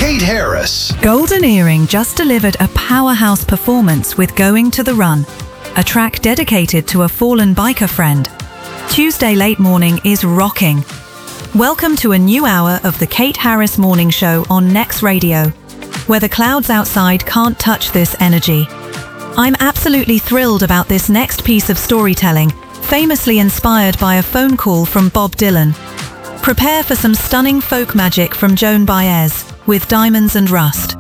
Kate Harris. Golden Earring just delivered a powerhouse performance with Going to the Run, a track dedicated to a fallen biker friend. Tuesday late morning is rocking. Welcome to a new hour of the Kate Harris Morning Show on Next Radio, where the clouds outside can't touch this energy. I'm absolutely thrilled about this next piece of storytelling, famously inspired by a phone call from Bob Dylan. Prepare for some stunning folk magic from Joan Baez with Diamonds and Rust.